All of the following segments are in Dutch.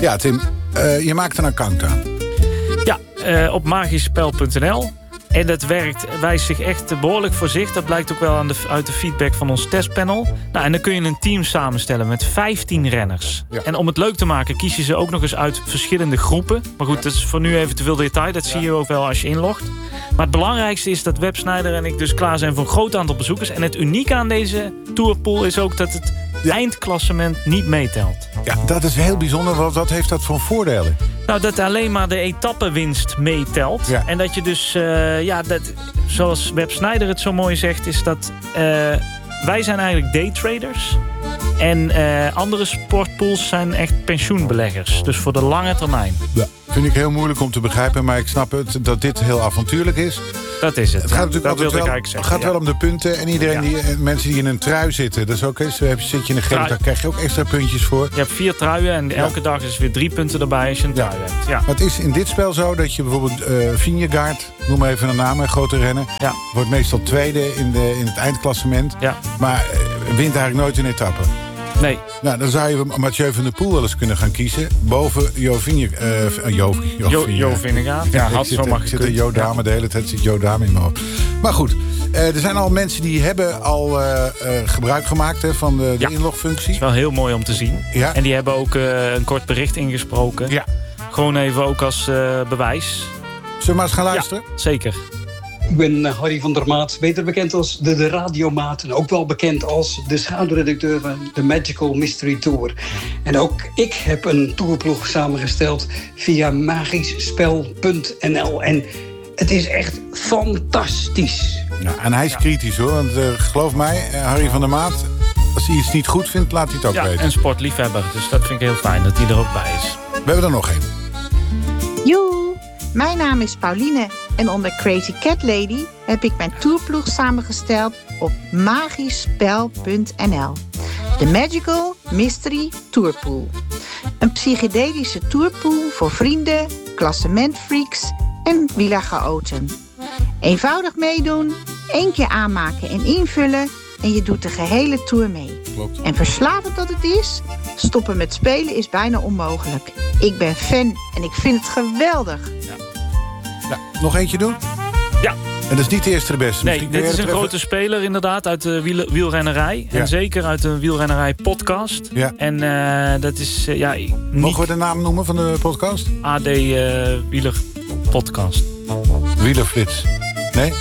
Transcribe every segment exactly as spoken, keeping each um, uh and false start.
Ja, Tim, uh, je maakt een account aan. Ja, uh, op magischspel punt n l. En dat werkt, wijst zich echt behoorlijk voor zich. Dat blijkt ook wel aan de, uit de feedback van ons testpanel. Nou, en dan kun je een team samenstellen met vijftien renners. Ja. En om het leuk te maken kies je ze ook nog eens uit verschillende groepen. Maar goed, dat is voor nu even te veel detail. Dat zie je ook wel als je inlogt. Maar het belangrijkste is dat Web Sneijder en ik dus klaar zijn voor een groot aantal bezoekers. En het unieke aan deze tourpool is ook dat het ja. eindklassement niet meetelt. Ja, dat is heel bijzonder. Wat, wat heeft dat voor voordelen? Nou, dat alleen maar de etappenwinst meetelt. Ja. En dat je dus, uh, ja, dat, zoals Web Sneijder het zo mooi zegt, is dat uh, wij zijn eigenlijk daytraders. En uh, andere sportpools zijn echt pensioenbeleggers. Dus voor de lange termijn. Ja, vind ik heel moeilijk om te begrijpen. Maar ik snap het dat dit heel avontuurlijk is. Dat is het. Het gaat natuurlijk dat altijd wel, zeggen, het gaat ja. wel om de punten. En iedereen ja. die, mensen die in een trui zitten. Dat is ook eens. Zit je in een gele, daar krijg je ook extra puntjes voor. Je hebt vier truien en elke ja. dag is weer drie punten erbij als je een trui ja. hebt. Ja. Maar het is in dit spel zo dat je bijvoorbeeld uh, Vingegaard, noem maar even een naam, een grote renner. Ja. Wordt meestal tweede in, de, in het eindklassement. Ja. Maar uh, wint eigenlijk nooit een etappe. Nee. Nou, dan zou je Mathieu van der Poel wel eens kunnen gaan kiezen. Boven Jo Vingegaard. Uh, jo, jo, jo, jo Vingegaard. Ja, had zo mag ik zit een Jo Dame, de hele tijd zit Jo Dame in mijn hoofd. Maar goed, uh, er zijn al mensen die hebben al uh, uh, gebruik gemaakt hè, van de, de ja. inlogfunctie. Dat is wel heel mooi om te zien. Ja. En die hebben ook uh, een kort bericht ingesproken. Ja. Gewoon even ook als uh, bewijs. Zullen we maar eens gaan luisteren? Ja, zeker. Ik ben Harry van der Maat, beter bekend als de, de Radiomaat. En ook wel bekend als de schaduwredacteur van de Magical Mystery Tour. En ook ik heb een tourploeg samengesteld via magischspel punt n l. En het is echt fantastisch. Ja, en hij is kritisch hoor, want uh, geloof mij, uh, Harry van der Maat, als hij iets niet goed vindt, laat hij het ook ja, weten. En sportliefhebber, dus dat vind ik heel fijn dat hij er ook bij is. We hebben er nog één. Joe, mijn naam is Pauline en onder Crazy Cat Lady heb ik mijn tourploeg samengesteld op magischspel punt n l. De Magical Mystery Tourpool. Een psychedelische tourpool voor vrienden, klassementfreaks en wielerchaoten. Eenvoudig meedoen, één keer aanmaken en invullen en je doet de gehele tour mee. Klopt. En verslavend dat het is, stoppen met spelen is bijna onmogelijk. Ik ben fan en ik vind het geweldig. Ja. Nou, nog eentje doen? Ja. En dat is niet de eerste de beste. Nee, dit is een grote speler inderdaad uit de wiel, wielrennerij. Ja. En zeker uit de wielrennerij podcast. Ja. En uh, dat is... Uh, ja, niet... Mogen we de naam noemen van de podcast? A D uh, Wieler Podcast. Wielerflits. Nee?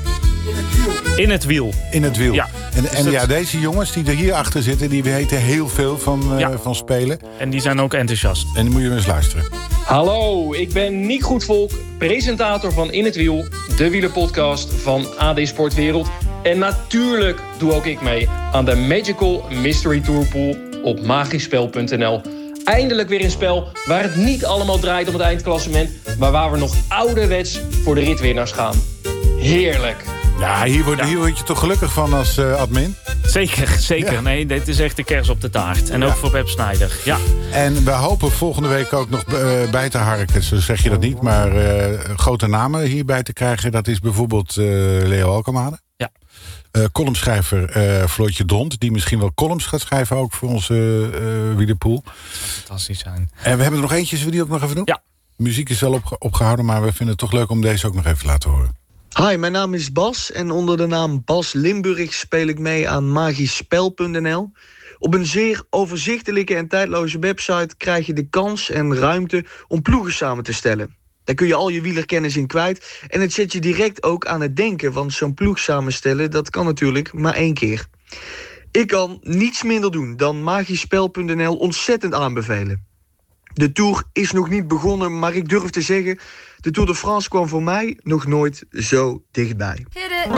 In het wiel. In het wiel. Ja. En, dus en dat... ja, deze jongens die er hier achter zitten, die weten heel veel van, uh, ja. van spelen. En die zijn ook enthousiast. En die moet je eens luisteren. Hallo, ik ben Niek Goedvolk, presentator van In het Wiel, de wielerpodcast van A D Sportwereld. En natuurlijk doe ook ik mee aan de Magical Mystery Tourpool op magischspel punt n l. Eindelijk weer een spel waar het niet allemaal draait om het eindklassement, maar waar we nog ouderwets voor de ritwinnaars gaan. Heerlijk. Ja, hier word, ja. hier word je toch gelukkig van als uh, admin? Zeker, zeker. Ja. Nee, dit is echt de kers op de taart. En ja. ook voor Web Sneijder. Ja. En we hopen volgende week ook nog uh, bij te harken. Zo zeg je dat niet, maar uh, grote namen hierbij te krijgen. Dat is bijvoorbeeld uh, Leo Alkemade. Ja. Uh, columnschrijver uh, Floortje Dront, die misschien wel columns gaat schrijven ook voor onze uh, wielerpool. Dat zou fantastisch zijn. En we hebben er nog eentje, zullen we die ook nog even doen? Ja. Muziek is wel opge- opgehouden, maar we vinden het toch leuk om deze ook nog even te laten horen. Hi, mijn naam is Bas en onder de naam Bas Limburg speel ik mee aan magischspel punt n l. Op een zeer overzichtelijke en tijdloze website krijg je de kans en ruimte om ploegen samen te stellen. Daar kun je al je wielerkennis in kwijt en het zet je direct ook aan het denken, want zo'n ploeg samenstellen, dat kan natuurlijk maar één keer. Ik kan niets minder doen dan magischspel punt n l ontzettend aanbevelen. De Tour is nog niet begonnen, maar ik durf te zeggen, de Tour de France kwam voor mij nog nooit zo dichtbij. Hit it.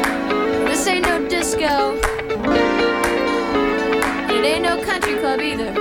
This ain't no disco. It ain't no country club either.